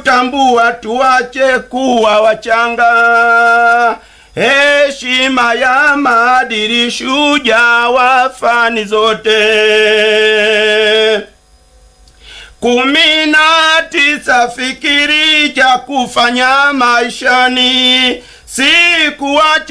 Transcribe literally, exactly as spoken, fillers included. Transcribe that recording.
kutambua, tuache kuwa wachanga. Heshima ya maadili, shujaa wa fani zote. Kumi na tisa, fikiri cha kufanya maishani, si kuacha